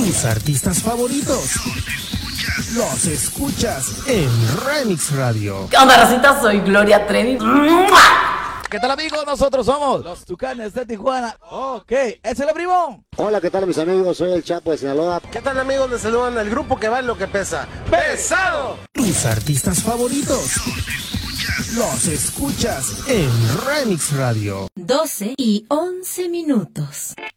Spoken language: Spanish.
Tus artistas favoritos los escuchas en Remix Radio. ¿Qué onda, racita? Soy Gloria Trevi. ¿Qué tal, amigos? Nosotros somos los Tucanes de Tijuana. Ok, ¿es el primo? Hola, ¿qué tal, mis amigos? Soy el Chapo de Sinaloa. ¿Qué tal, amigos? Les saludan el grupo que vale lo que pesa. ¡Pesado! Tus artistas favoritos los escuchas en Remix Radio. 12:11.